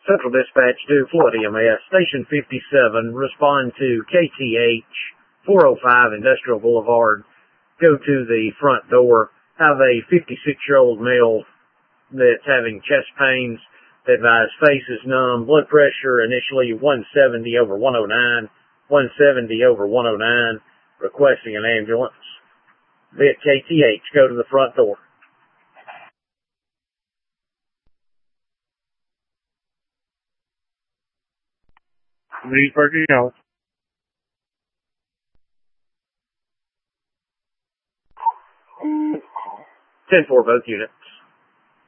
Central Dispatch to Flood EMS, Station 57, respond to KTH, 405 Industrial Boulevard. Go to the front door. Have a 56-year-old male that's having chest pains. Advise face is numb. Blood pressure initially 170 over 109. 170 over 109. Requesting an ambulance. Be at KTH. Go to the front door. Leesburg, you know. 10-4 both units.